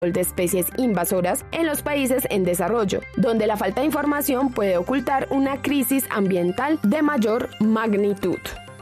de especies invasoras en los países en desarrollo, donde la falta de información puede ocultar una crisis ambiental de mayor magnitud.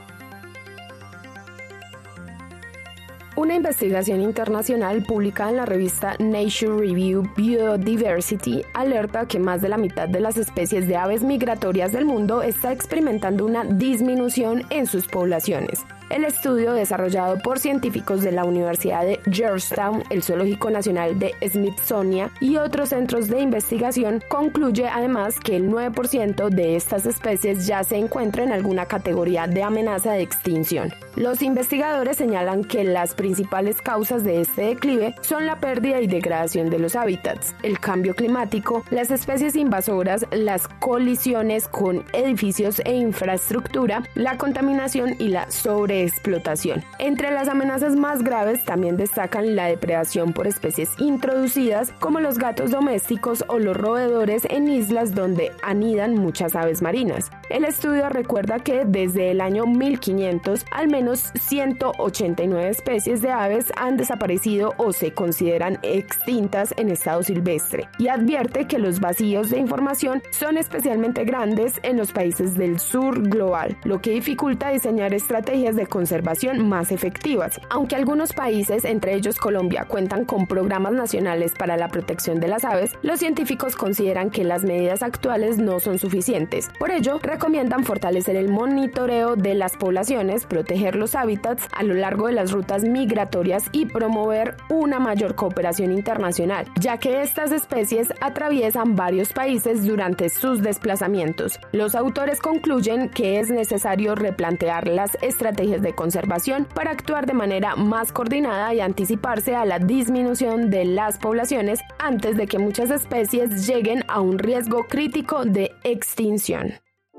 Una investigación internacional publicada en la revista Nature Review Biodiversity alerta que más de la mitad de las especies de aves migratorias del mundo está experimentando una disminución en sus poblaciones. El estudio, desarrollado por científicos de la Universidad de Georgetown, el Zoológico Nacional de Smithsonian y otros centros de investigación, concluye además que el 9% de estas especies ya se encuentra en alguna categoría de amenaza de extinción. Los investigadores señalan que las principales causas de este declive son la pérdida y degradación de los hábitats, el cambio climático, las especies invasoras, las colisiones con edificios e infraestructura, la contaminación y la sobreexplotación. Entre las amenazas más graves también destacan la depredación por especies introducidas como los gatos domésticos o los roedores en islas donde anidan muchas aves marinas. El estudio recuerda que desde el año 1500 al menos 189 especies de aves han desaparecido o se consideran extintas en estado silvestre y advierte que los vacíos de información son especialmente grandes en los países del sur global, lo que dificulta diseñar estrategias de conservación más efectivas. Aunque algunos países, entre ellos Colombia, cuentan con programas nacionales para la protección de las aves, los científicos consideran que las medidas actuales no son suficientes. Por ello, recomiendan fortalecer el monitoreo de las poblaciones, proteger los hábitats a lo largo de las rutas migratorias y promover una mayor cooperación internacional, ya que estas especies atraviesan varios países durante sus desplazamientos. Los autores concluyen que es necesario replantear las estrategias de conservación para actuar de manera más coordinada y anticiparse a la disminución de las poblaciones antes de que muchas especies lleguen a un riesgo crítico de extinción.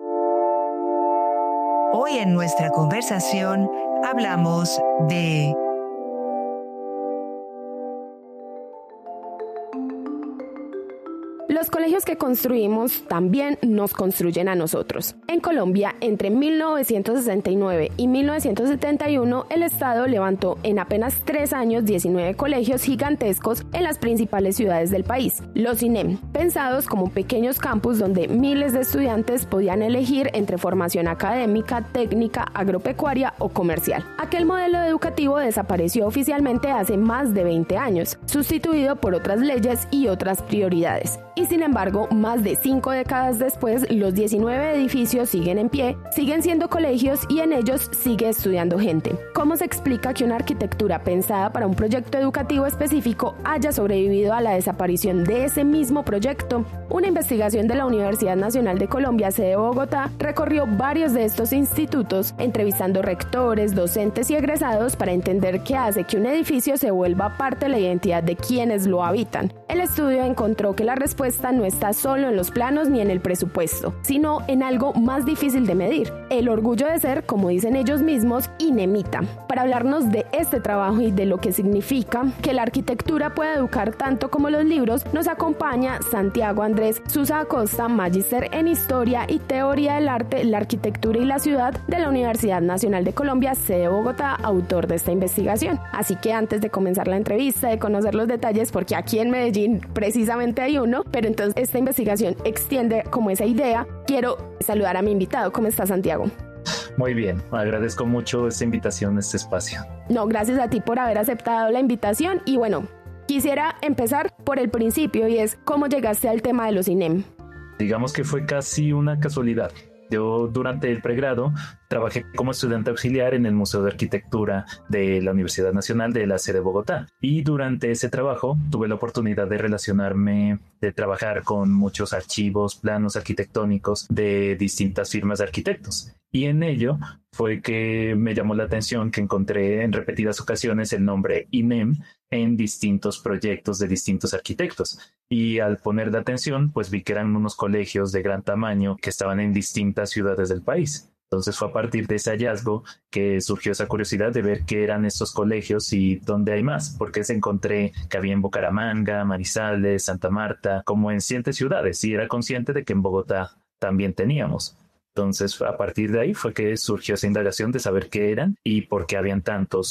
Hoy en nuestra conversación hablamos de los colegios que construimos también nos construyen a nosotros. En Colombia, entre 1969 y 1971, el Estado levantó en apenas 3 años 19 colegios gigantescos en las principales ciudades del país, los INEM, pensados como pequeños campus donde miles de estudiantes podían elegir entre formación académica, técnica, agropecuaria o comercial. Aquel modelo educativo desapareció oficialmente hace más de 20 años, sustituido por otras leyes y otras prioridades. Y sin embargo, más de 5 décadas después, los 19 edificios siguen en pie, siguen siendo colegios y en ellos sigue estudiando gente. ¿Cómo se explica que una arquitectura pensada para un proyecto educativo específico haya sobrevivido a la desaparición de ese mismo proyecto? Una investigación de la Universidad Nacional de Colombia, sede Bogotá, recorrió varios de estos institutos, entrevistando rectores, docentes y egresados para entender qué hace que un edificio se vuelva parte de la identidad de quienes lo habitan. El estudio encontró que la respuesta no está solo en los planos ni en el presupuesto, sino en algo más difícil de medir: el orgullo de ser, como dicen ellos mismos, INEMita. Para hablarnos de este trabajo y de lo que significa que la arquitectura pueda educar tanto como los libros, nos acompaña Santiago Andrés Susa Acosta, magíster en Historia y Teoría del Arte, la Arquitectura y la Ciudad de la Universidad Nacional de Colombia, sede Bogotá, autor de esta investigación. Así que antes de comenzar la entrevista, de conocer los detalles, porque aquí en Medellín precisamente hay uno, pero entonces esta investigación extiende como esa idea, quiero saludar a mi invitado. ¿Cómo está, Santiago? Muy bien, agradezco mucho esta invitación, este espacio. No, gracias a ti por haber aceptado la invitación y bueno, quisiera empezar por el principio y es ¿cómo llegaste al tema de los INEM? Digamos que fue casi una casualidad. Yo durante el pregrado trabajé como estudiante auxiliar en el Museo de Arquitectura de la Universidad Nacional de la sede de Bogotá y durante ese trabajo tuve la oportunidad de relacionarme, de trabajar con muchos archivos, planos arquitectónicos de distintas firmas de arquitectos. Y en ello fue que me llamó la atención que encontré en repetidas ocasiones el nombre INEM en distintos proyectos de distintos arquitectos. Y al poner la atención, pues vi que eran unos colegios de gran tamaño que estaban en distintas ciudades del país. Entonces fue a partir de ese hallazgo que surgió esa curiosidad de ver qué eran estos colegios y dónde hay más, porque se encontré que había en Bucaramanga, Manizales, Santa Marta, como en 7 ciudades, y era consciente de que en Bogotá también teníamos. Entonces, a partir de ahí fue que surgió esa indagación de saber qué eran y por qué habían tantos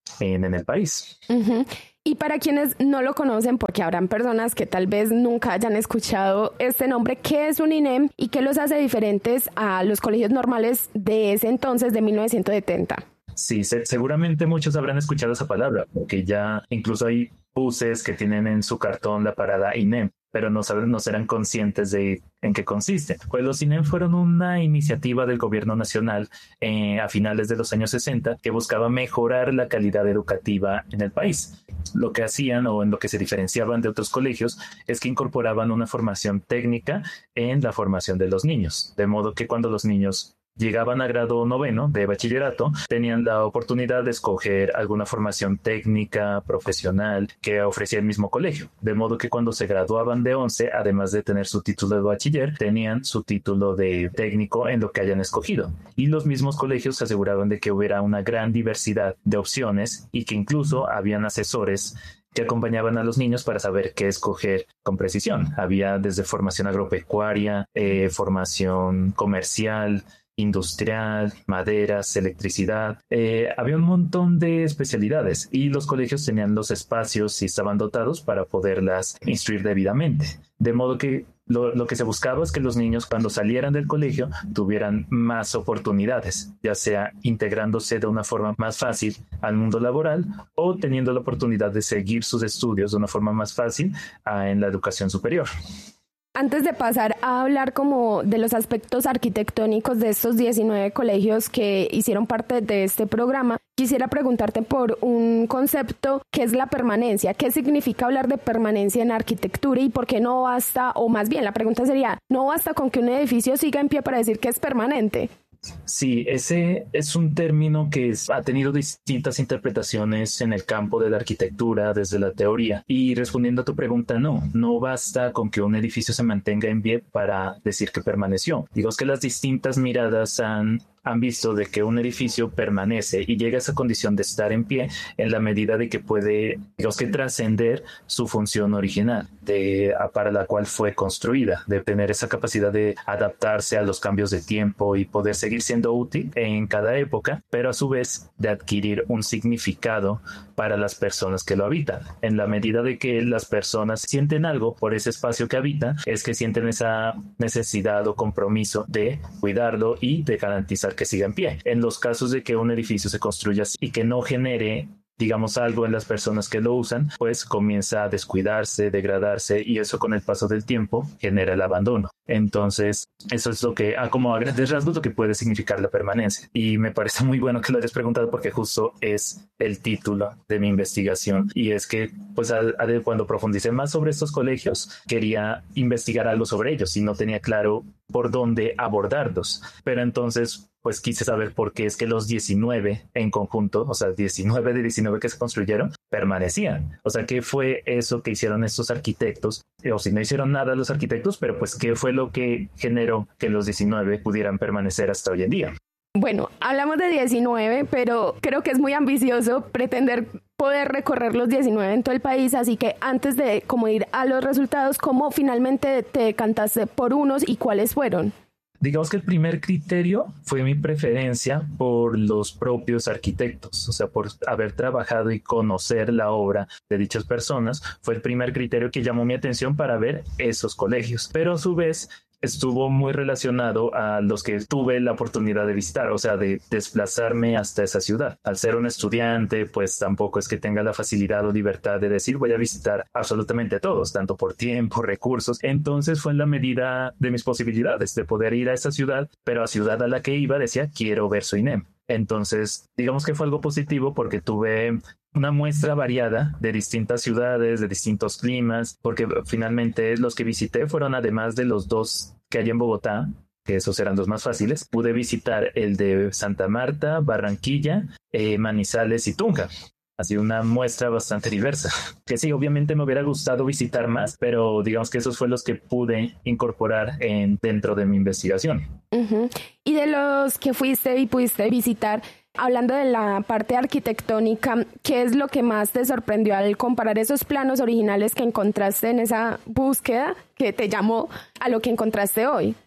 en el país. Uh-huh. Y para quienes no lo conocen, porque habrán personas que tal vez nunca hayan escuchado este nombre, ¿qué es un INEM y qué los hace diferentes a los colegios normales de ese entonces, de 1970? Sí, seguramente muchos habrán escuchado esa palabra, porque ya incluso hay buses que tienen en su cartón la parada INEM, pero no serán conscientes de en qué consiste. Pues los INEM fueron una iniciativa del gobierno nacional a finales de los años 60 que buscaba mejorar la calidad educativa en el país. Lo que hacían, o en lo que se diferenciaban de otros colegios, es que incorporaban una formación técnica en la formación de los niños, de modo que cuando los niños llegaban a grado 9 de bachillerato, tenían la oportunidad de escoger alguna formación técnica, profesional, que ofrecía el mismo colegio. De modo que cuando se graduaban de 11, además de tener su título de bachiller, tenían su título de técnico en lo que hayan escogido. Y los mismos colegios se aseguraban de que hubiera una gran diversidad de opciones y que incluso habían asesores que acompañaban a los niños para saber qué escoger con precisión. Había desde formación agropecuaria, formación comercial, industrial, maderas, electricidad. Había un montón de especialidades y los colegios tenían los espacios y estaban dotados para poderlas instruir debidamente. De modo que lo que se buscaba es que los niños cuando salieran del colegio tuvieran más oportunidades, ya sea integrándose de una forma más fácil al mundo laboral o teniendo la oportunidad de seguir sus estudios de una forma más fácil en la educación superior. Antes de pasar a hablar como de los aspectos arquitectónicos de estos 19 colegios que hicieron parte de este programa, quisiera preguntarte por un concepto que es la permanencia. ¿Qué significa hablar de permanencia en arquitectura y por qué no basta, o más bien la pregunta sería, ¿no basta con que un edificio siga en pie para decir que es permanente? Sí, ese es un término que ha tenido distintas interpretaciones en el campo de la arquitectura desde la teoría. Y respondiendo a tu pregunta, no basta con que un edificio se mantenga en pie para decir que permaneció. Digamos que las distintas miradas han visto de que un edificio permanece y llega a esa condición de estar en pie en la medida de que puede, digamos que trascender su función original para la cual fue construida, de tener esa capacidad de adaptarse a los cambios de tiempo y poder seguir siendo útil en cada época, pero a su vez de adquirir un significado para las personas que lo habitan. En la medida de que las personas sienten algo por ese espacio que habitan, es que sienten esa necesidad o compromiso de cuidarlo y de garantizar que siga en pie. En los casos de que un edificio se construya y que no genere, digamos, algo en las personas que lo usan, pues comienza a descuidarse, degradarse, y eso con el paso del tiempo genera el abandono. Entonces, eso es lo que, como a grandes rasgos, lo que puede significar la permanencia. Y me parece muy bueno que lo hayas preguntado porque justo es el título de mi investigación. Y es que, pues, cuando profundicé más sobre estos colegios, quería investigar algo sobre ellos y no tenía claro por dónde abordarlos. Pero entonces, pues quise saber por qué es que los 19 en conjunto, o sea, 19 de 19 que se construyeron, permanecían. O sea, ¿qué fue eso que hicieron estos arquitectos? O si no hicieron nada los arquitectos, pero pues ¿qué fue lo que generó que los 19 pudieran permanecer hasta hoy en día? Bueno, hablamos de 19, pero creo que es muy ambicioso pretender poder recorrer los 19 en todo el país, así que antes de ir a los resultados, ¿cómo finalmente te decantaste por unos y cuáles fueron? Digamos que el primer criterio fue mi preferencia por los propios arquitectos, o sea, por haber trabajado y conocer la obra de dichas personas, fue el primer criterio que llamó mi atención para ver esos colegios, pero a su vez estuvo muy relacionado a los que tuve la oportunidad de visitar, o sea, de desplazarme hasta esa ciudad. Al ser un estudiante, pues tampoco es que tenga la facilidad o libertad de decir voy a visitar absolutamente todos, tanto por tiempo, recursos. Entonces fue en la medida de mis posibilidades de poder ir a esa ciudad, pero a ciudad a la que iba decía quiero ver su INEM. Entonces, digamos que fue algo positivo porque tuve una muestra variada de distintas ciudades, de distintos climas, porque finalmente los que visité fueron, además de los dos que hay en Bogotá, que esos eran los más fáciles, pude visitar el de Santa Marta, Barranquilla, Manizales y Tunja. Así una muestra bastante diversa, que sí, obviamente me hubiera gustado visitar más, pero digamos que esos fueron los que pude incorporar dentro de mi investigación. Uh-huh. Y de los que fuiste y pudiste visitar, hablando de la parte arquitectónica, ¿qué es lo que más te sorprendió al comparar esos planos originales que encontraste en esa búsqueda que te llamó a lo que encontraste hoy?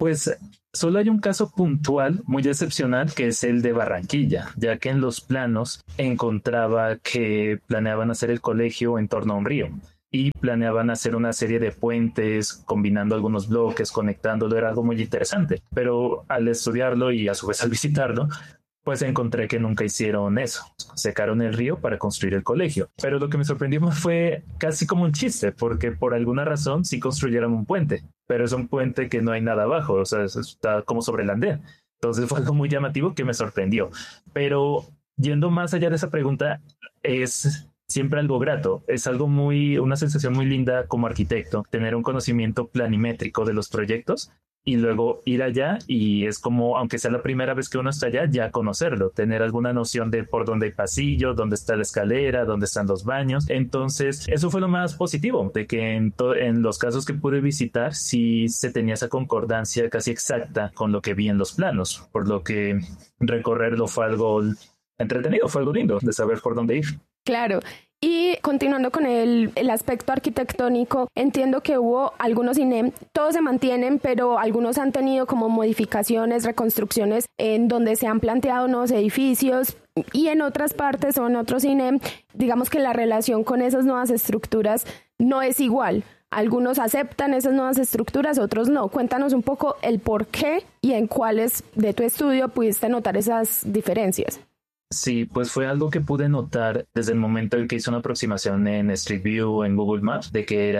Pues solo hay un caso puntual muy excepcional que es el de Barranquilla, ya que en los planos encontraba que planeaban hacer el colegio en torno a un río y planeaban hacer una serie de puentes combinando algunos bloques, conectándolo, era algo muy interesante. Pero al estudiarlo y a su vez al visitarlo, pues encontré que nunca hicieron eso. Secaron el río para construir el colegio. Pero lo que me sorprendió más fue casi como un chiste, porque por alguna razón sí construyeron un puente, pero es un puente que no hay nada abajo, o sea, está como sobre el andén. Entonces fue algo muy llamativo que me sorprendió. Pero yendo más allá de esa pregunta, es siempre algo grato. Es algo una sensación muy linda como arquitecto, tener un conocimiento planimétrico de los proyectos y luego ir allá y es como, aunque sea la primera vez que uno está allá, ya conocerlo, tener alguna noción de por dónde hay pasillo, dónde está la escalera, dónde están los baños. Entonces, eso fue lo más positivo, de que en los casos que pude visitar, sí se tenía esa concordancia casi exacta con lo que vi en los planos, por lo que recorrerlo fue algo entretenido, fue algo lindo de saber por dónde ir. Claro. Y continuando con el aspecto arquitectónico, entiendo que hubo algunos INEM, todos se mantienen, pero algunos han tenido como modificaciones, reconstrucciones en donde se han planteado nuevos edificios y en otras partes o en otros INEM, digamos que la relación con esas nuevas estructuras no es igual. Algunos aceptan esas nuevas estructuras, otros no. Cuéntanos un poco el por qué y en cuáles de tu estudio pudiste notar esas diferencias. Sí, pues fue algo que pude notar desde el momento en que hice una aproximación en Street View, en Google Maps, de que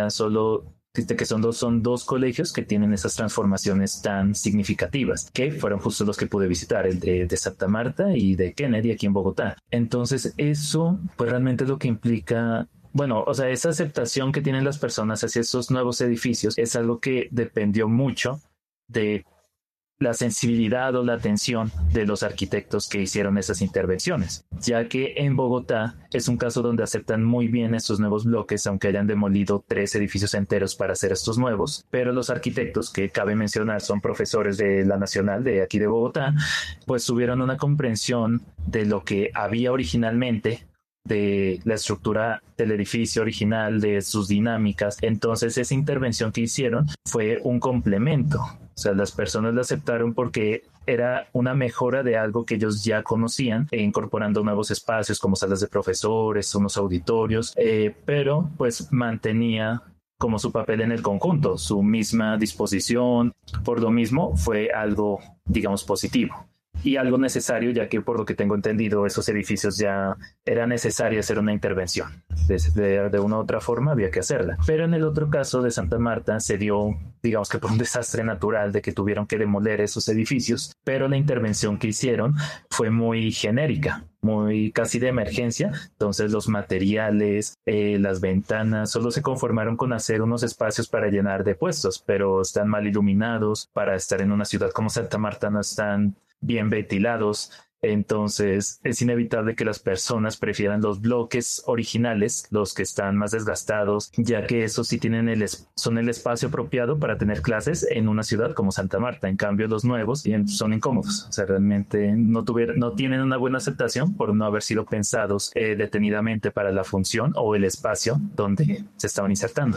son dos colegios que tienen esas transformaciones tan significativas, que fueron justo los que pude visitar, el de Santa Marta y de Kennedy aquí en Bogotá. Entonces eso pues realmente es lo que implica. Bueno, o sea, esa aceptación que tienen las personas hacia estos nuevos edificios es algo que dependió mucho de la sensibilidad o la atención de los arquitectos que hicieron esas intervenciones, ya que en Bogotá es un caso donde aceptan muy bien estos nuevos bloques, aunque hayan demolido 3 edificios enteros para hacer estos nuevos, pero los arquitectos, que cabe mencionar son profesores de la Nacional de aquí de Bogotá, pues tuvieron una comprensión de lo que había originalmente, de la estructura del edificio original, de sus dinámicas. Entonces esa intervención que hicieron fue un complemento. O sea, las personas la aceptaron porque era una mejora de algo que ellos ya conocían, incorporando nuevos espacios como salas de profesores, unos auditorios, pero pues mantenía como su papel en el conjunto, su misma disposición. Por lo mismo fue algo, digamos, positivo. Y algo necesario, ya que por lo que tengo entendido, esos edificios ya era necesario hacer una intervención. De una u otra forma había que hacerla. Pero en el otro caso de Santa Marta se dio, digamos que por un desastre natural de que tuvieron que demoler esos edificios, pero la intervención que hicieron fue muy genérica, muy casi de emergencia. Entonces los materiales, las ventanas, solo se conformaron con hacer unos espacios para llenar de puestos, pero están mal iluminados. Para estar en una ciudad como Santa Marta no están bien ventilados. Entonces es inevitable que las personas prefieran los bloques originales, los que están más desgastados, ya que esos sí tienen son el espacio apropiado para tener clases en una ciudad como Santa Marta. En cambio los nuevos son incómodos, o sea, realmente no tienen una buena aceptación por no haber sido pensados detenidamente para la función o el espacio donde se estaban insertando.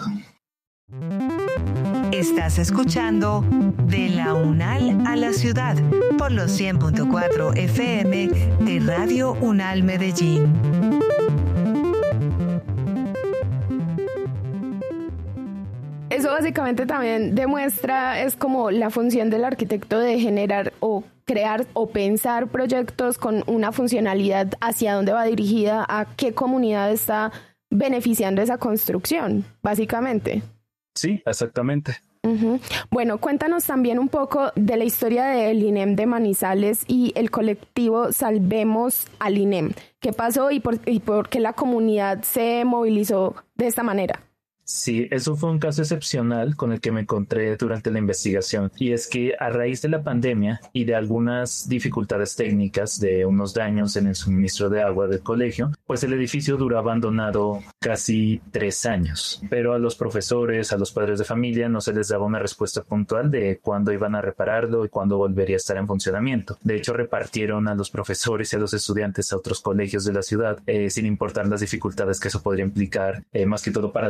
Estás escuchando De la UNAL a la Ciudad por los 100.4 FM de Radio UNAL Medellín. Eso básicamente también demuestra, es como la función del arquitecto de generar o crear o pensar proyectos con una funcionalidad hacia dónde va dirigida, a qué comunidad está beneficiando esa construcción, básicamente. Sí, exactamente. Uh-huh. Bueno, cuéntanos también un poco de la historia del INEM de Manizales y el colectivo Salvemos al INEM. ¿Qué pasó y por qué la comunidad se movilizó de esta manera? Sí, eso fue un caso excepcional con el que me encontré durante la investigación, y es que a raíz de la pandemia y de algunas dificultades técnicas, de unos daños en el suministro de agua del colegio, pues el edificio duró abandonado casi 3 años, pero a los profesores, a los padres de familia no se les daba una respuesta puntual de cuándo iban a repararlo y cuándo volvería a estar en funcionamiento. De hecho, repartieron a los profesores y a los estudiantes a otros colegios de la ciudad, sin importar las dificultades que eso podría implicar, más que todo para los niños.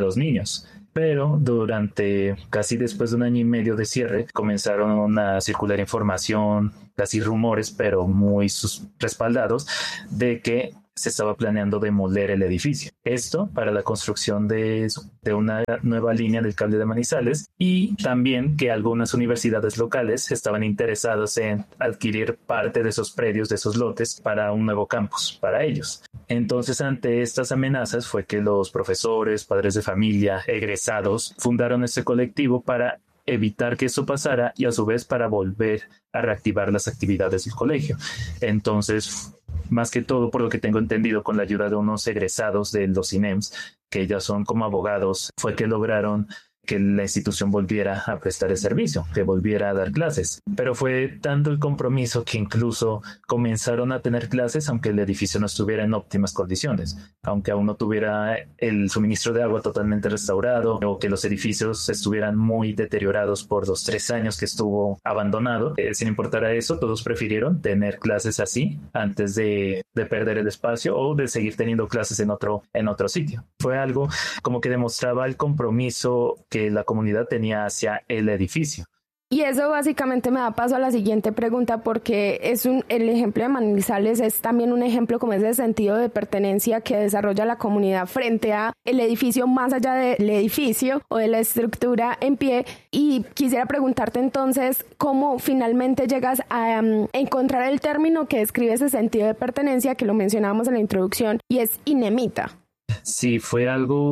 años. Pero durante casi después de 1 año y medio de cierre, comenzaron a circular información, casi rumores, pero muy respaldados, de que se estaba planeando demoler el edificio. Esto para la construcción de una nueva línea del cable de Manizales, y también que algunas universidades locales estaban interesadas en adquirir parte de esos predios, de esos lotes, para un nuevo campus para ellos. Entonces, ante estas amenazas fue que los profesores, padres de familia, egresados, fundaron este colectivo para evitar que eso pasara y a su vez para volver a reactivar las actividades del colegio. Entonces, más que todo, por lo que tengo entendido, con la ayuda de unos egresados de los INEMS, que ya son como abogados, fue que lograron que la institución volviera a prestar el servicio, que volviera a dar clases. Pero fue tanto el compromiso que incluso comenzaron a tener clases aunque el edificio no estuviera en óptimas condiciones, aunque aún no tuviera el suministro de agua totalmente restaurado, o que los edificios estuvieran muy deteriorados por los 3 años que estuvo abandonado. Sin importar a eso, todos prefirieron tener clases así antes de perder el espacio o de seguir teniendo clases en otro sitio. Fue algo como que demostraba el compromiso que la comunidad tenía hacia el edificio. Y eso básicamente me da paso a la siguiente pregunta, porque el ejemplo de Manizales es también un ejemplo como ese sentido de pertenencia que desarrolla la comunidad frente a el edificio, más allá del edificio o de la estructura en pie. Y quisiera preguntarte entonces cómo finalmente llegas a encontrar el término que describe ese sentido de pertenencia, que lo mencionábamos en la introducción, y es INEMITA. Sí, fue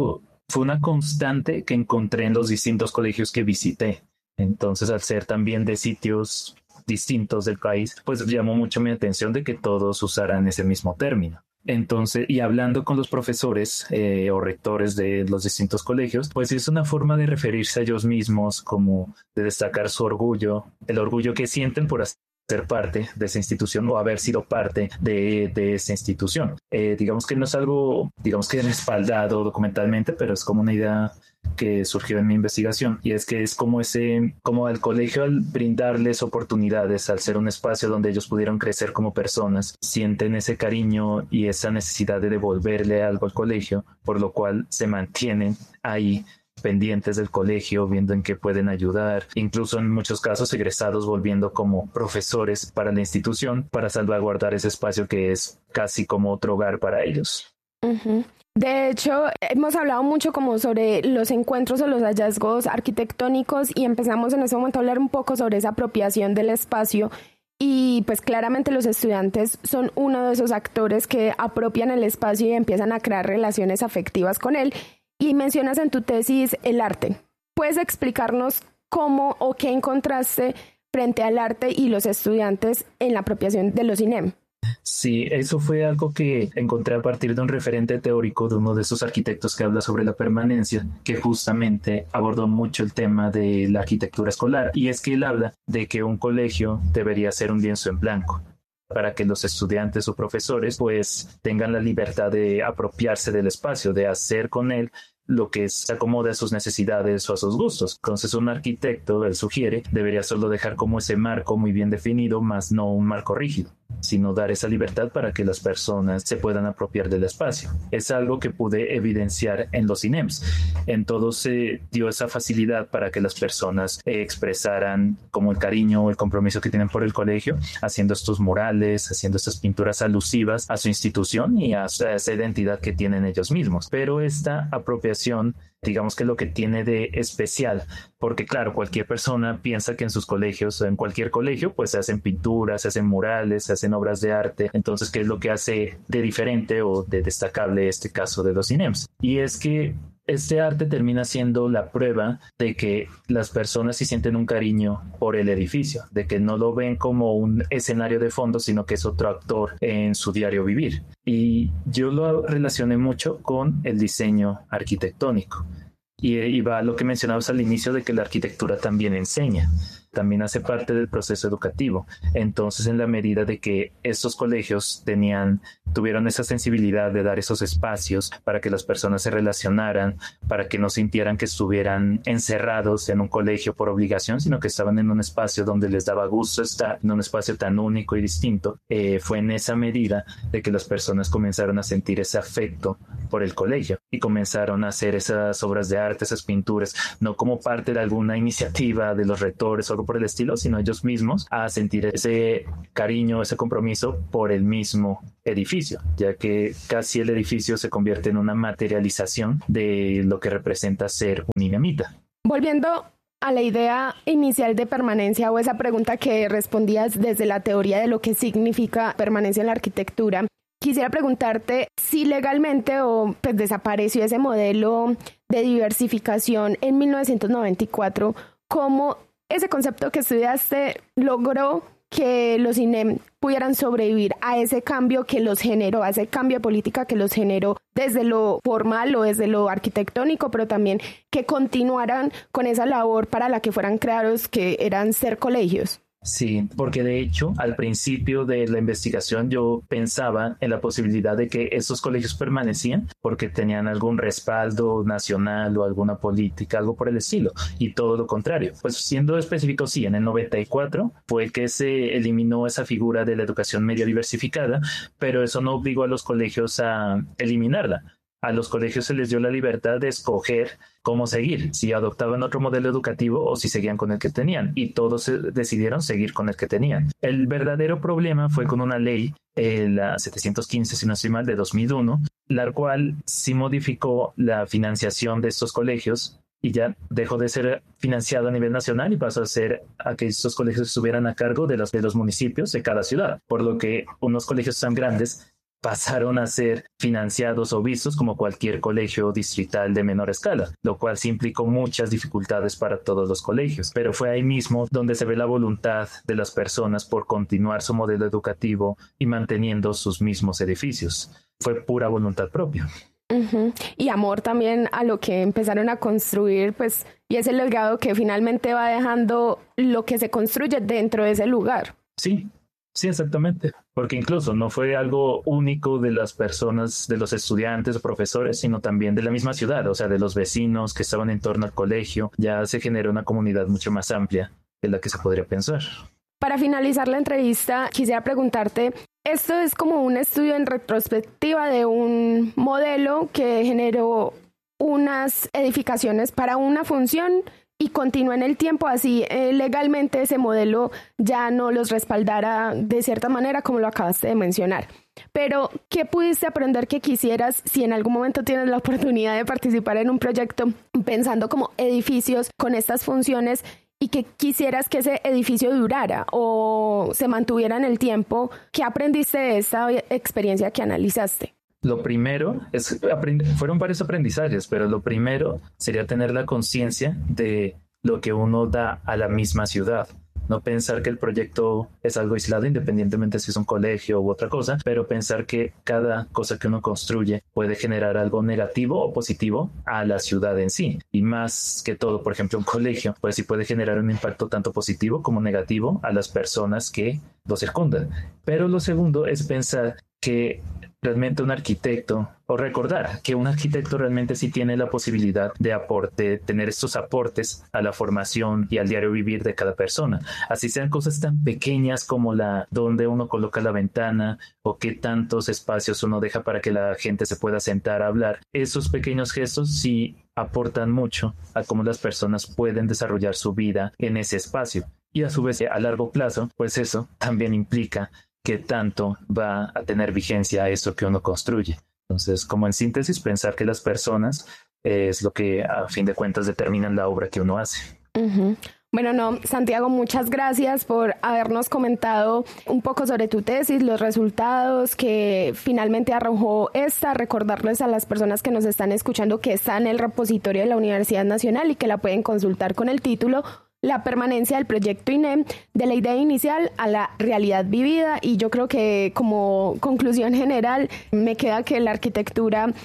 una constante que encontré en los distintos colegios que visité. Entonces, al ser también de sitios distintos del país, pues llamó mucho mi atención de que todos usaran ese mismo término. Entonces, y hablando con los profesores o rectores de los distintos colegios, pues es una forma de referirse a ellos mismos, como de destacar su orgullo, el orgullo que sienten por ser parte de esa institución o haber sido parte de esa institución. Digamos que no es algo, respaldado documentalmente, pero es como una idea que surgió en mi investigación, y es que es como el colegio, al brindarles oportunidades, al ser un espacio donde ellos pudieron crecer como personas, sienten ese cariño y esa necesidad de devolverle algo al colegio, por lo cual se mantienen ahí pendientes del colegio, viendo en qué pueden ayudar, incluso en muchos casos egresados volviendo como profesores para la institución, para salvaguardar ese espacio que es casi como otro hogar para ellos. Uh-huh. De hecho, hemos hablado mucho como sobre los encuentros o los hallazgos arquitectónicos, y empezamos en ese momento a hablar un poco sobre esa apropiación del espacio, y pues claramente los estudiantes son uno de esos actores que apropian el espacio y empiezan a crear relaciones afectivas con él. Y mencionas en tu tesis el arte. ¿Puedes explicarnos cómo o qué encontraste frente al arte y los estudiantes en la apropiación de los INEM? Sí, eso fue algo que encontré a partir de un referente teórico de uno de esos arquitectos que habla sobre la permanencia, que justamente abordó mucho el tema de la arquitectura escolar, y es que él habla de que un colegio debería ser un lienzo en blanco, para que los estudiantes o profesores pues tengan la libertad de apropiarse del espacio, de hacer con él lo que se acomode a sus necesidades o a sus gustos. Entonces, un arquitecto, él sugiere, debería solo dejar como ese marco muy bien definido, más no un marco rígido, sino dar esa libertad para que las personas se puedan apropiar del espacio. Es algo que pude evidenciar en los INEMS. En todos se dio esa facilidad para que las personas expresaran como el cariño o el compromiso que tienen por el colegio, haciendo estos murales, haciendo estas pinturas alusivas a su institución y a esa identidad que tienen ellos mismos. Pero esta apropiación, digamos que lo que tiene de especial, porque claro, cualquier persona piensa que en sus colegios o en cualquier colegio pues se hacen pinturas, se hacen murales, se hacen obras de arte. Entonces, ¿qué es lo que hace de diferente o de destacable este caso de los INEMS? Y es que este arte termina siendo la prueba de que las personas sí sienten un cariño por el edificio, de que no lo ven como un escenario de fondo, sino que es otro actor en su diario vivir. Y yo lo relacioné mucho con el diseño arquitectónico. Y va a lo que mencionabas al inicio de que la arquitectura también enseña. también hace parte del proceso educativo. Entonces, en la medida de que estos colegios tuvieron esa sensibilidad de dar esos espacios para que las personas se relacionaran, para que no sintieran que estuvieran encerrados en un colegio por obligación, sino que estaban en un espacio donde les daba gusto estar, en un espacio tan único y distinto, fue en esa medida de que las personas comenzaron a sentir ese afecto por el colegio y comenzaron a hacer esas obras de arte, esas pinturas, no como parte de alguna iniciativa de los rectores o algo por el estilo, sino ellos mismos a sentir ese cariño, ese compromiso por el mismo edificio, ya que casi el edificio se convierte en una materialización de lo que representa ser un INEMita. Volviendo a la idea inicial de permanencia o esa pregunta que respondías desde la teoría de lo que significa permanencia en la arquitectura, quisiera preguntarte si legalmente pues desapareció ese modelo de diversificación en 1994, ¿cómo ese concepto que estudiaste logró que los INEM pudieran sobrevivir a ese cambio que los generó, a ese cambio de política que los generó desde lo formal o desde lo arquitectónico, pero también que continuaran con esa labor para la que fueran creados, que eran ser colegios? Sí, porque de hecho al principio de la investigación yo pensaba en la posibilidad de que esos colegios permanecían porque tenían algún respaldo nacional o alguna política, algo por el estilo, y todo lo contrario. Pues siendo específico, sí, en el 94 fue que se eliminó esa figura de la educación media diversificada, pero eso no obligó a los colegios a eliminarla. A los colegios se les dio la libertad de escoger cómo seguir, si adoptaban otro modelo educativo o si seguían con el que tenían, y todos decidieron seguir con el que tenían. El verdadero problema fue con una ley, la 715, si no estoy mal, de 2001, la cual sí modificó la financiación de estos colegios y ya dejó de ser financiado a nivel nacional y pasó a ser a que estos colegios estuvieran a cargo de los municipios de cada ciudad, por lo que unos colegios tan grandes pasaron a ser financiados o vistos como cualquier colegio distrital de menor escala, lo cual sí implicó muchas dificultades para todos los colegios. Pero fue ahí mismo donde se ve la voluntad de las personas por continuar su modelo educativo y manteniendo sus mismos edificios. Fue pura voluntad propia. Uh-huh. Y amor también a lo que empezaron a construir, pues, y es el legado que finalmente va dejando lo que se construye dentro de ese lugar. Sí, exactamente, porque incluso no fue algo único de las personas, de los estudiantes o profesores, sino también de la misma ciudad, o sea, de los vecinos que estaban en torno al colegio. Ya se generó una comunidad mucho más amplia de la que se podría pensar. Para finalizar la entrevista, quisiera preguntarte, esto es como un estudio en retrospectiva de un modelo que generó unas edificaciones para una función y continúa en el tiempo, así legalmente ese modelo ya no los respaldara de cierta manera como lo acabaste de mencionar. Pero, ¿qué pudiste aprender que quisieras si en algún momento tienes la oportunidad de participar en un proyecto pensando como edificios con estas funciones y que quisieras que ese edificio durara o se mantuviera en el tiempo? ¿Qué aprendiste de esta experiencia que analizaste? Lo primero fueron varios aprendizajes, pero lo primero sería tener la conciencia de lo que uno da a la misma ciudad. No pensar que el proyecto es algo aislado, independientemente si es un colegio u otra cosa, pero pensar que cada cosa que uno construye puede generar algo negativo o positivo a la ciudad en sí. Y más que todo, por ejemplo, un colegio, pues sí puede generar un impacto tanto positivo como negativo a las personas que lo circundan. Pero lo segundo es pensar que realmente un arquitecto, o recordar que un arquitecto realmente sí tiene la posibilidad de tener estos aportes a la formación y al diario vivir de cada persona. Así sean cosas tan pequeñas como donde uno coloca la ventana o qué tantos espacios uno deja para que la gente se pueda sentar a hablar. Esos pequeños gestos sí aportan mucho a cómo las personas pueden desarrollar su vida en ese espacio. Y a su vez, a largo plazo, pues eso también implica qué tanto va a tener vigencia eso que uno construye. Entonces, como en síntesis, pensar que las personas es lo que a fin de cuentas determinan la obra que uno hace. Uh-huh. Bueno, Santiago, muchas gracias por habernos comentado un poco sobre tu tesis, los resultados que finalmente arrojó esta. Recordarles a las personas que nos están escuchando que está en el repositorio de la Universidad Nacional y que la pueden consultar con el título La permanencia del proyecto INEM, de la idea inicial a la realidad vivida. Y yo creo que como conclusión general me queda que la arquitectura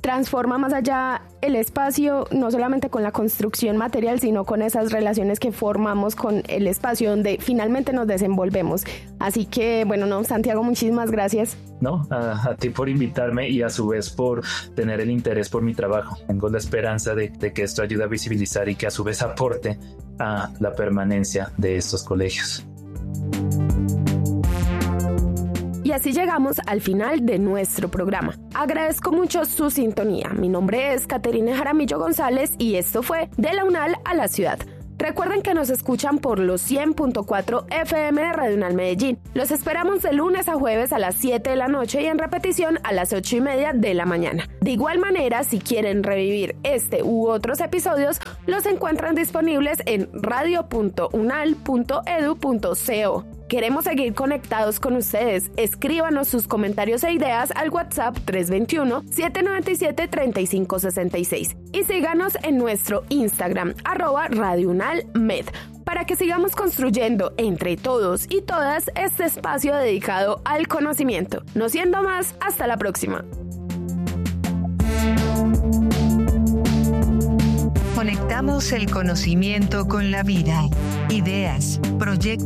transforma más allá el espacio, no solamente con la construcción material, sino con esas relaciones que formamos con el espacio donde finalmente nos desenvolvemos. Así que, bueno, no, Santiago, muchísimas gracias. No, a ti por invitarme y a su vez por tener el interés por mi trabajo. Tengo la esperanza de que esto ayude a visibilizar y que a su vez aporte a la permanencia de estos colegios. Y así llegamos al final de nuestro programa. Agradezco mucho su sintonía. Mi nombre es Caterina Jaramillo González y esto fue De la UNAL a la Ciudad. Recuerden que nos escuchan por los 100.4 FM de Radio UNAL Medellín. Los esperamos de lunes a jueves a las 7 de la noche y en repetición a las 8:30 de la mañana. De igual manera, si quieren revivir este u otros episodios, los encuentran disponibles en radio.unal.edu.co. Queremos seguir conectados con ustedes. Escríbanos sus comentarios e ideas al WhatsApp 321-797-3566 y síganos en nuestro Instagram @RadioUnalMed para que sigamos construyendo entre todos y todas este espacio dedicado al conocimiento. No siendo más, hasta la próxima. Conectamos el conocimiento con la vida, ideas, proyectos.